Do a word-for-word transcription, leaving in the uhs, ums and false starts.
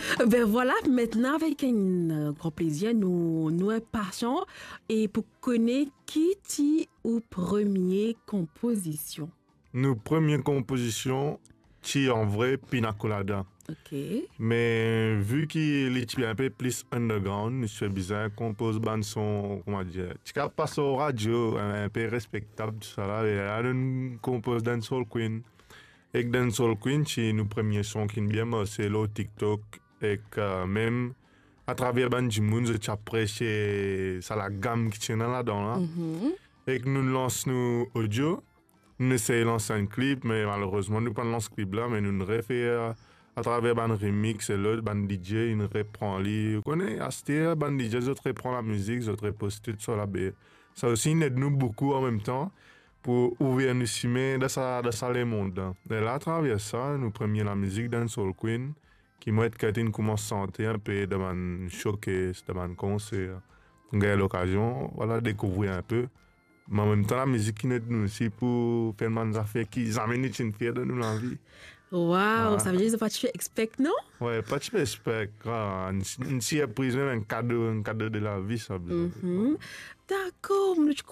Ben voilà, maintenant avec un euh, grand plaisir, nous nous impatients et pour connaître qui est ou premier composition. Nos premières compositions, c'est en vrai Pina Colada. Ok. Mais vu qu'il est un peu plus underground, je fais bizarre, compose bande son, comment dire, tu cas passe au radio, un peu respectable, tout ça là, et là, on compose Dancehall Queen. Et que Dancehall Queen, c'est nos premiers sons qui bien, moi, c'est le TikTok, et que même à travers bande du monde, je apprécie, ça la gamme qui tient là-dedans, là. Mhm. Et que nous lançons nos audio, nous essayons de lancer un clip, mais malheureusement, nous ne pas lancer ce clip là, mais nous ne refait à travers ban remix et l'autre ban D J, il reprend les. Vous connaissez, à ce ban D J, l'autre reprend la musique, l'autre poste tout sur la baie. Ça aussi, il aide nous beaucoup en même temps pour ouvrir nos chemins dans ça, dans ça les mondes. Et là, à travers ça, nous prenons la musique dans Soul Queen, qui m'a été quand commence à sentir un peu de man showcase, de man concert. On a eu l'occasion, voilà, découvrir un peu. Mais en même temps, la musique qui aide nous aussi pour faire des affaires qui amènent une fière de nous la vie. Wow, Ah. ça veut dire que tu fais expect, non? Ouais, pas de respect. Une surprise, même un cadeau, un cadeau de la vie, ça. Mhm. D'accord, mais je